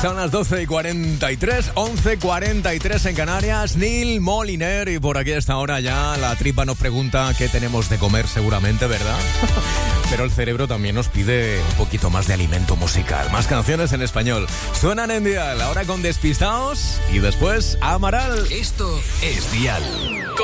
Son las 12:43, 11:43 en Canarias. Neil Moliner, y por aquí a esta hora ya la tripa nos pregunta qué tenemos de comer seguramente, ¿verdad? Pero el cerebro también nos pide un poquito más de alimento musical, más canciones en español. Suenan en Dial, ahora con Despistaos y después Amaral. Esto es Dial.